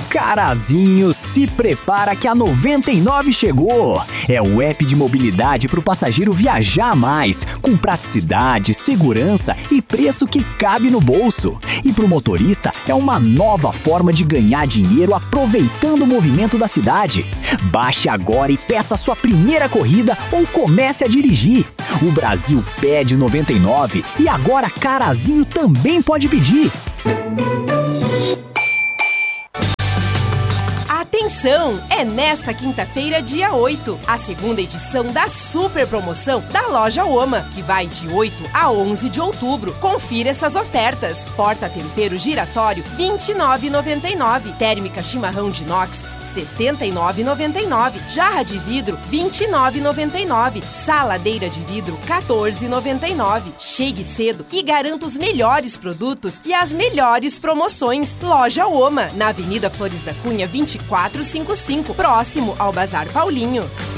Carazinho, se prepara que a 99 chegou! É o app de mobilidade para o passageiro viajar mais, com praticidade, segurança e preço que cabe no bolso. E para o motorista é uma nova forma de ganhar dinheiro aproveitando o movimento da cidade. Baixe agora e peça sua primeira corrida ou comece a dirigir. O Brasil pede 99 e agora Carazinho também pode pedir. Atenção! É nesta quinta-feira, dia 8, a segunda edição da super promoção da Loja Oma, que vai de 8 a 11 de outubro. Confira essas ofertas. Porta-tempero giratório, R$ 29,99. Térmica chimarrão de inox, R$ 79,99. Jarra de vidro, R$ 29,99. Saladeira de vidro, R$ 14,99. Chegue cedo e garanta os melhores produtos e as melhores promoções. Loja Oma, na Avenida Flores da Cunha, 2455, próximo ao Bazar Paulinho.